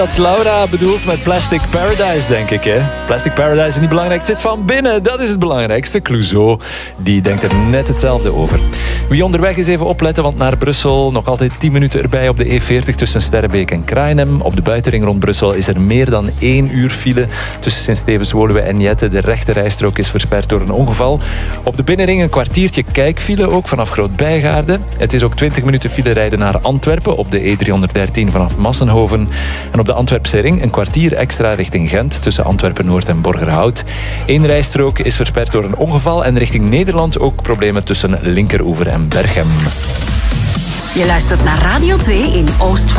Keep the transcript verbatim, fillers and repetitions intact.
Wat Laura bedoelt met Plastic Paradise, denk ik. Hè? Plastic Paradise is niet belangrijk, het zit van binnen. Dat is het belangrijkste. Clouseau, die denkt er net hetzelfde over. Wie onderweg is, even opletten, want naar Brussel nog altijd tien minuten erbij op de E veertig tussen Sterrebeek en Kraaienhem. Op de buitenring rond Brussel is er meer dan één uur file tussen Sint-Stevens-Woluwe en Jette. De rechte rijstrook is versperd door een ongeval. Op de binnenring een kwartiertje kijkfile, ook vanaf Groot-Bijgaarde. Het is ook twintig minuten file rijden naar Antwerpen op de E driehonderddertien vanaf Massenhoven. En op de Antwerpse ring een kwartier extra richting Gent tussen Antwerpen-Noord en Borgerhout. Eén rijstrook is versperd door een ongeval en richting Nederland ook problemen tussen Linkeroever en Berchem. Je luistert naar Radio twee in Oost-Vlaanderen.